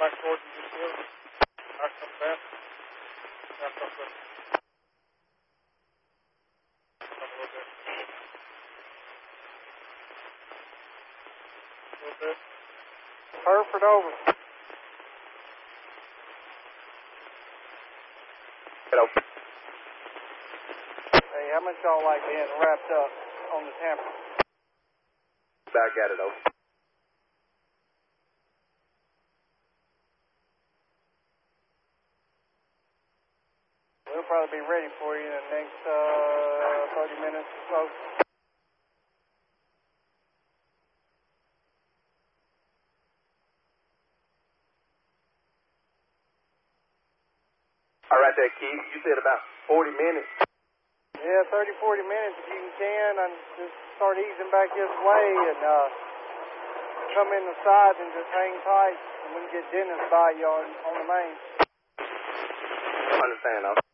back towards the utility. Back up there. Back up there. Come a little bit. A little bit. Hereford over. Hello. Hey, how much y'all like being wrapped up on the tamper? Back at it, over. We'll probably be ready for you in the next 30 minutes or so. All right there, Keith. You said about 40 minutes. Yeah, 30, 40 minutes if you can, and just start easing back this way and come in the sides and just hang tight, and we can get Dennis by you on the main. I understand, though.